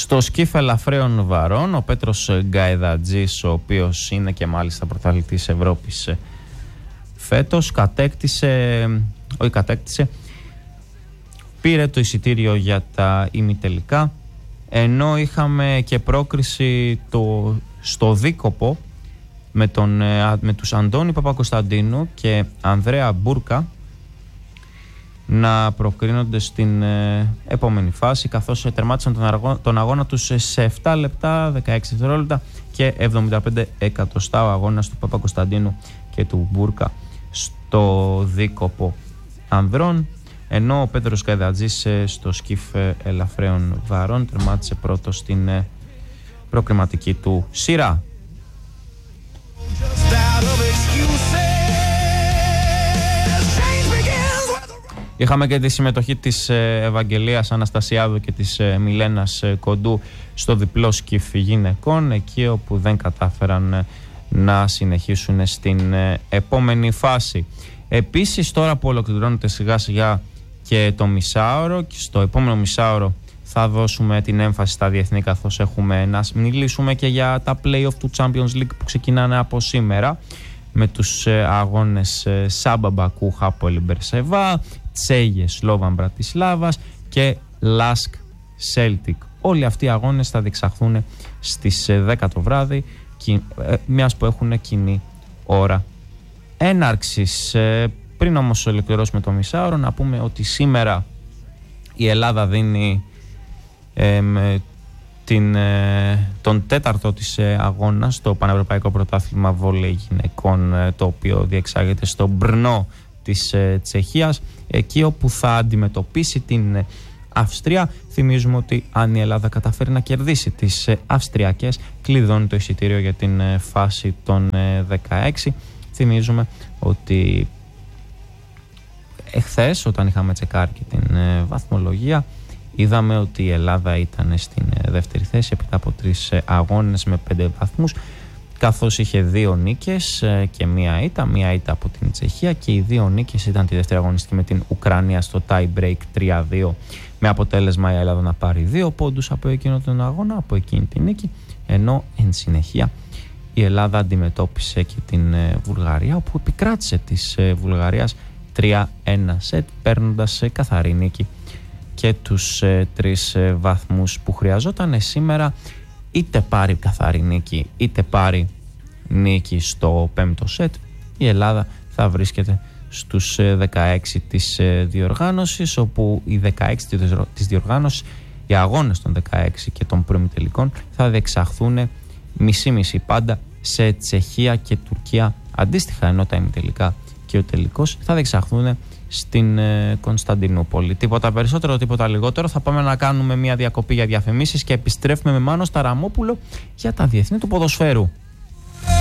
Στο σκύφ ελαφραίων βαρών, ο Πέτρος Γκαεδατζής, ο οποίος είναι και μάλιστα πρωταθλητής Ευρώπης φέτος, πήρε το εισιτήριο για τα ημιτελικά, ενώ είχαμε και πρόκριση στο δίκοπο με τους Αντώνη Παπακοσταντίνου και Ανδρέα Μπούρκα να προκρίνονται στην επόμενη φάση, καθώς τερμάτισαν τον αγώνα τους σε 7 λεπτά 16 δευτερόλεπτα και 75 εκατοστά ο αγώνας του Παπακοσταντίνου και του Μπούρκα στο δίκοπο ανδρών, ενώ ο Πέτρος Γκαεδατζής στο σκύφ ελαφραίων βαρών τερμάτισε πρώτο στην προκριματική του σειρά. Είχαμε και τη συμμετοχή της Ευαγγελίας Αναστασιάδου και της Μιλένας Κοντού στο διπλό σκύφ γυναικών, εκεί όπου δεν κατάφεραν να συνεχίσουν στην επόμενη φάση. Επίσης, τώρα που ολοκληρώνεται σιγά σιγά και το μισάωρο, και στο επόμενο μισάωρο θα δώσουμε την έμφαση στα διεθνή, καθώς έχουμε να μιλήσουμε και για τα play-off του Champions League που ξεκινάνε από σήμερα, με τους αγώνες Σάμπα Μπακού Χάπολ Μπερσεβά, Τσέγε Σλόβαν Μπρατισλάβας και Λάσκ Σέλτικ. Όλοι αυτοί οι αγώνες θα διεξαχθούν στις 10 το βράδυ, μιας που έχουν κοινή ώρα έναρξης. Πριν όμως ολοκληρώσουμε το μισάωρο, να πούμε ότι σήμερα η Ελλάδα δίνει τον τέταρτο της αγώνα στο Πανευρωπαϊκό Πρωτάθλημα Βόλεϊ Γυναικών, το οποίο διεξάγεται στο Μπρνό της Τσεχίας, εκεί όπου θα αντιμετωπίσει την Αυστρία. Θυμίζουμε ότι αν η Ελλάδα καταφέρει να κερδίσει τις Αυστριακές, κλειδώνει το εισιτήριο για την φάση των 16. Θυμίζουμε ότι εχθές, όταν είχαμε τσεκάρει και την βαθμολογία, είδαμε ότι η Ελλάδα ήταν στην δεύτερη θέση έπειτα από 3 αγώνες με 5 βαθμούς, καθώς είχε 2 νίκες και μία ήττα από την Τσεχία, και οι 2 νίκες ήταν τη δεύτερη αγωνιστική με την Ουκρανία στο tie break 3-2, με αποτέλεσμα η Ελλάδα να πάρει 2 πόντους από εκείνο τον αγώνα, από εκείνη την νίκη, ενώ εν συνεχεία η Ελλάδα αντιμετώπισε και την Βουλγαρία, όπου επικράτησε της Βουλγαρίας 3-1 σετ, παίρνοντας καθαρή νίκη και τους 3 βαθμούς που χρειαζόταν. Σήμερα είτε πάρει καθαρή νίκη είτε πάρει νίκη στο 5ο σετ, η Ελλάδα θα βρίσκεται στους 16 της διοργάνωσης, όπου οι 16 της διοργάνωσης, οι αγώνες των 16 και των προημιτελικών, θα διεξαχθούν μισή-μισή πάντα σε Τσεχία και Τουρκία αντίστοιχα, ενώ τα ημιτελικά και ο τελικός θα διεξαχθούν στην Κωνσταντινούπολη. Τίποτα περισσότερο, τίποτα λιγότερο. Θα πάμε να κάνουμε μια διακοπή για διαφημίσεις και επιστρέφουμε με Μάνο Σταραμόπουλο για τα διεθνή του ποδοσφαίρου.